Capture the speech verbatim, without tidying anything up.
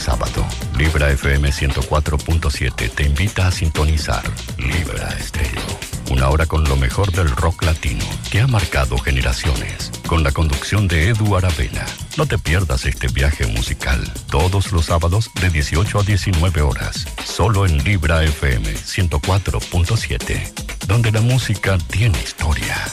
sábado. Libra F M ciento cuatro punto siete te invita a sintonizar Libra Estéreo. Una hora con lo mejor del rock latino que ha marcado generaciones. Con la conducción de Edu Aravena. No te pierdas este viaje musical. Todos los sábados de dieciocho a diecinueve horas. Solo en Libra F M ciento cuatro punto siete. Donde la música tiene historia.